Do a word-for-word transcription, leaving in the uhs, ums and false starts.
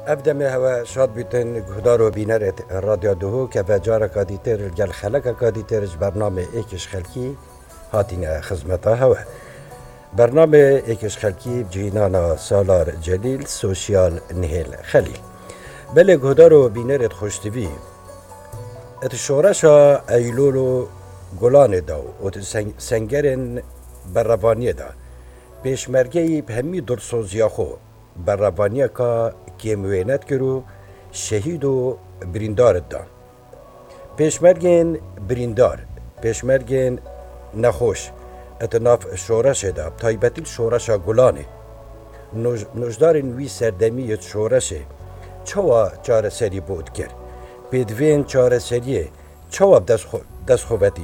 ابدم هوا شاد بیتن گهدار و بینرت رادیو دهو که وجار کادیتر جل خلق کادیترش برنامه ایکش خلکی هاتین خدمتا هوا برنامه ایکش خلکی جینانا سالار جلیل سوشیال نهیل خلیل بله گهدار و بینرت خوشتوی ات شورشا ایلولو گلان دا و سنگرن برروانی دا پیشمرگی همی درسوزیا خو برروانی که کیموینت کرو شهید و بریندار دا پیشمرگین بریندار پیشمرگین نخوش اتناف شورش دا تایبتیل شورشا گلانه نوجدارن وی سردمی شورشه چوا چاره سری بود کرد پیدوین چاره سریه چواب دست خوبتی